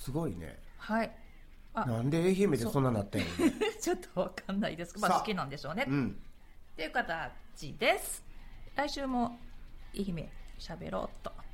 すごいね。 はい。 なんで愛媛でそんななってんのちょっとわかんないですけど、まあ好きなんでしょうね。っていう形です。来週も愛媛喋ろうっと。